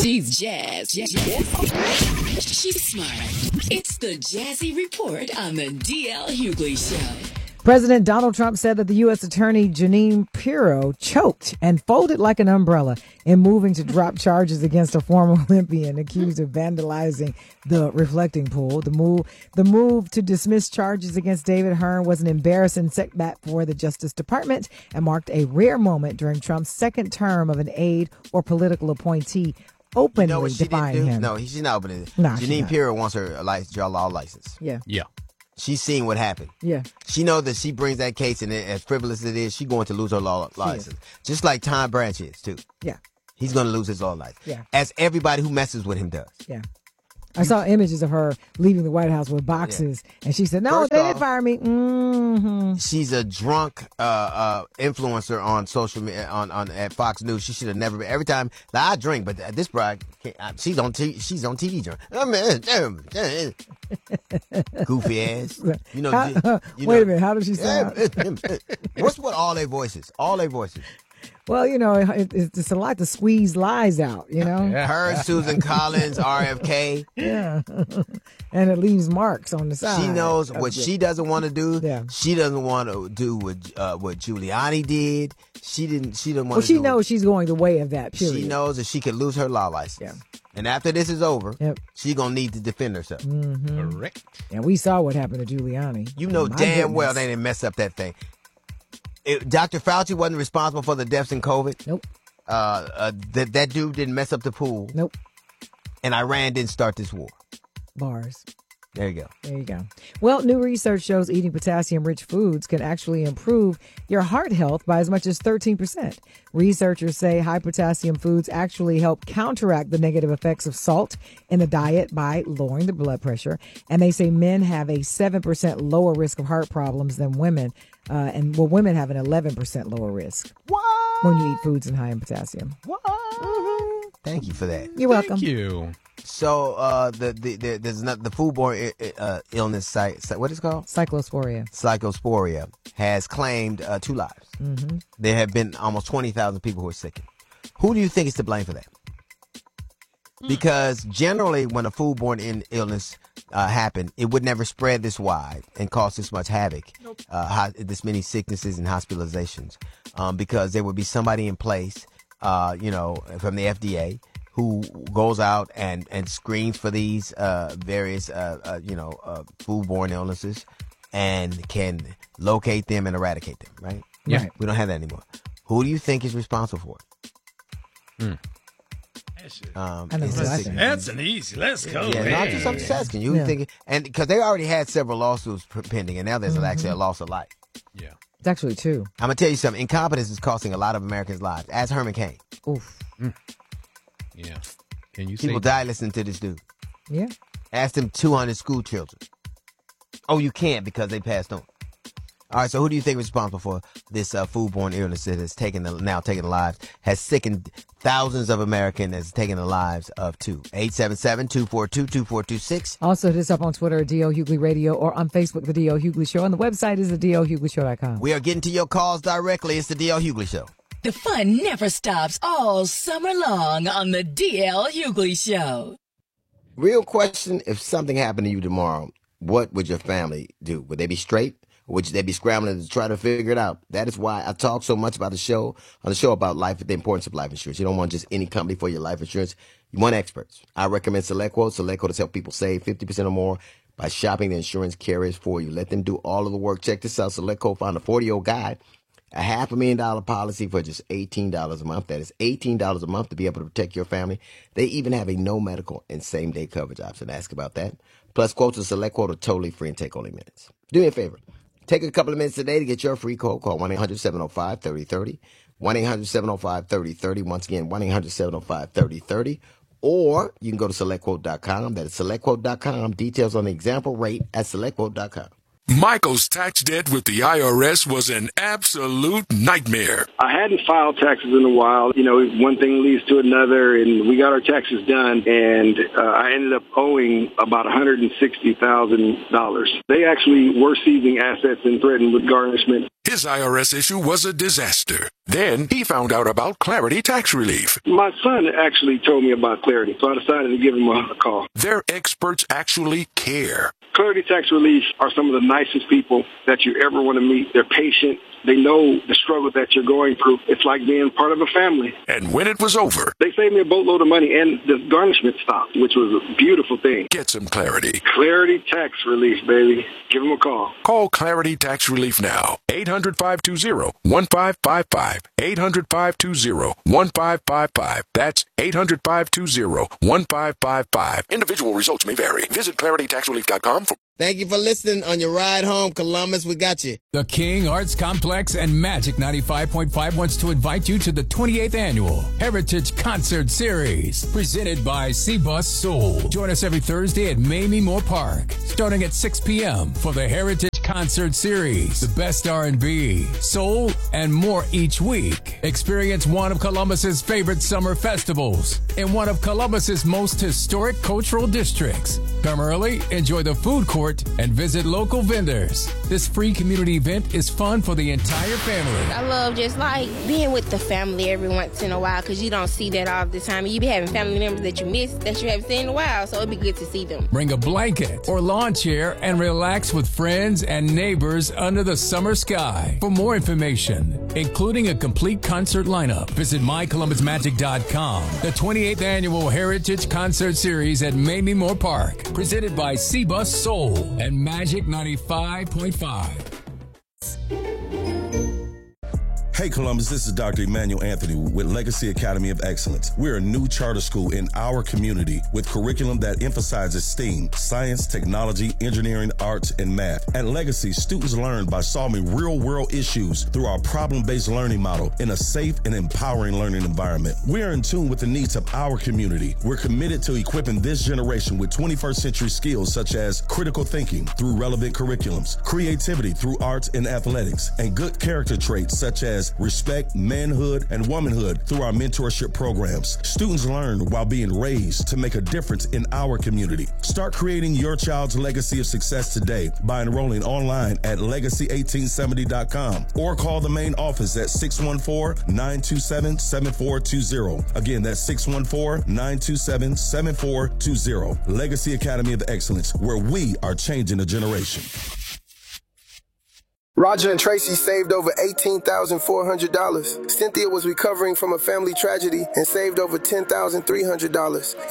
She's Jazz. She's smart. It's the Jazzy Report on the D.L. Hughley Show. President Donald Trump said that the U.S. Attorney Jeanine Pirro choked and folded like an umbrella in moving to drop charges against a former Olympian accused of vandalizing the reflecting pool. The move to dismiss charges against David Hearn was an embarrassing setback for the Justice Department and marked a rare moment during Trump's second term of an aide or political appointee openly defying him. No, she's not opening it. Nah, Jeanine Pirro wants her law license. Yeah. She's seen what happened. Yeah. She knows that she brings that case, and as frivolous as it is, she's going to lose her law license. Just like Tom Branch is, too. Yeah. He's going to lose his law license. Yeah. As everybody who messes with him does. Yeah. I saw images of her leaving the White House with boxes, and she said, "No, they didn't fire me." Mm-hmm. She's a drunk influencer on social media at Fox News. She should have never been. Every time I drink, but this bride, she's on TV. Goofy ass. Wait a minute. How does she sound? What's with all their voices? All their voices. Well, it's a lot to squeeze lies out, Her, Susan Collins, RFK. Yeah. And it leaves marks on the side. She knows what she doesn't want to do. Yeah. She doesn't want to do what Giuliani did. She didn't want to do. Well, she knows she's going the way of that, period. She knows that she could lose her law license. Yeah. And after this is over, yep, she's going to need to defend herself. Mm-hmm. Correct. And we saw what happened to Giuliani. You know damn well they didn't mess up that thing. Dr. Fauci wasn't responsible for the deaths in COVID. Nope. That dude didn't mess up the pool. Nope. And Iran didn't start this war. Bars. There you go. There you go. Well, new research shows eating potassium-rich foods can actually improve your heart health by as much as 13%. Researchers say high-potassium foods actually help counteract the negative effects of salt in the diet by lowering the blood pressure. And they say men have a 7% lower risk of heart problems than women. Women have an 11% lower risk. What? When you eat foods high in potassium. What? Mm-hmm. Thank you for that. You're welcome. Thank you. So there's the foodborne illness site. What is it called? Cyclosporia has claimed 2 lives. Mm-hmm. There have been almost 20,000 people who are sick. Who do you think is to blame for that? Because generally, when a foodborne illness happened, it would never spread this wide and cause this much havoc, this many sicknesses and hospitalizations, because there would be somebody in place, from the FDA who goes out and screens for these various, foodborne illnesses and can locate them and eradicate them, right? Yeah. Right. We don't have that anymore. Who do you think is responsible for it? That's an easy. Let's go. Yeah, I'm just asking you. Yeah. Think, and because they already had several lawsuits pending, and now there's actually a loss of life. Yeah. It's actually 2. I'm gonna tell you something. Incompetence is costing a lot of Americans' lives. Ask Herman Cain. Oof. Yeah. Can you People say die listening to this dude. Yeah. Ask them 200 school children. Oh, you can't because they passed on. All right, so who do you think is responsible for this foodborne illness that has taken the lives, has sickened thousands of Americans, has taken the lives of 2? 877-242-2426. Also, hit us up on Twitter at D.L. Hughley Radio or on Facebook, The D.L. Hughley Show. And the website is thedlhughley.com. We are getting to your calls directly. It's the D.L. Hughley Show. The fun never stops all summer long on the D.L. Hughley Show. Real question, if something happened to you tomorrow, what would your family do? Would they be straight? Or would they be scrambling to try to figure it out? That is why I talk so much about the show about life, the importance of life insurance. You don't want just any company for your life insurance. You want experts. I recommend SelectQuote. SelectQuote has helped people save 50% or more by shopping the insurance carriers for you. Let them do all of the work. Check this out. SelectQuote found a 40-year-old guy, a $500,000 policy for just $18 a month. That is $18 a month to be able to protect your family. They even have a no medical and same-day coverage option. Ask about that. Plus, quotes to SelectQuote are totally free and take only minutes. Do me a favor. Take a couple of minutes today to get your free quote. Call 1-800-705-3030. 1-800-705-3030. Once again, 1-800-705-3030. Or you can go to SelectQuote.com. That is SelectQuote.com. Details on the example rate at SelectQuote.com. Michael's tax debt with the IRS was an absolute nightmare. I hadn't filed taxes in a while. One thing leads to another, and we got our taxes done, and I ended up owing about $160,000. They actually were seizing assets and threatened with garnishment. His IRS issue was a disaster. Then he found out about Clarity Tax Relief. My son actually told me about Clarity, so I decided to give him a call. Their experts actually care. Clarity Tax Relief are some of the nicest people that you ever want to meet. They're patient. They know the struggle that you're going through. It's like being part of a family. And when it was over, they saved me a boatload of money, and the garnishment stopped, which was a beautiful thing. Get some clarity. Clarity Tax Relief, baby. Give them a call. Call Clarity Tax Relief now. 800-520-1555. 800-520-1555. That's 800-520-1555. Individual results may vary. Visit claritytaxrelief.com for... Thank you for listening on your ride home, Columbus. We got you. The King Arts Complex and Magic 95.5 wants to invite you to the 28th Annual Heritage Concert Series, presented by C-Bus Soul. Join us every Thursday at Mamie Moore Park, starting at 6 p.m. for the Heritage Concert Series. The best R&B, soul, and more each week. Experience one of Columbus's favorite summer festivals in one of Columbus's most historic cultural districts. Come early, enjoy the food court, and visit local vendors. This free community event is fun for the entire family. I love just like being with the family every once in a while, because you don't see that all the time. You be having family members that you miss that you haven't seen in a while, so it'd be good to see them. Bring a blanket or lawn chair and relax with friends and neighbors under the summer sky. For more information, including a complete concert lineup, visit mycolumbusmagic.com. The 28th Annual Heritage Concert Series at Mamie Moore Park, presented by C-Bus Soul and Magic 95.5. Hey Columbus, this is Dr. Emmanuel Anthony with Legacy Academy of Excellence. We're a new charter school in our community with curriculum that emphasizes STEAM, science, technology, engineering, arts, and math. At Legacy, students learn by solving real-world issues through our problem-based learning model in a safe and empowering learning environment. We are in tune with the needs of our community. We're committed to equipping this generation with 21st century skills such as critical thinking through relevant curriculums, creativity through arts and athletics, and good character traits such as respect, manhood, and womanhood through our mentorship programs. Students learn while being raised to make a difference in our community. Start creating your child's legacy of success today by enrolling online at legacy1870.com or call the main office at 614-927-7420. Again, that's 614-927-7420. Legacy Academy of Excellence, where we are changing a generation. Roger and Tracy saved over $18,400. Cynthia was recovering from a family tragedy and saved over $10,300.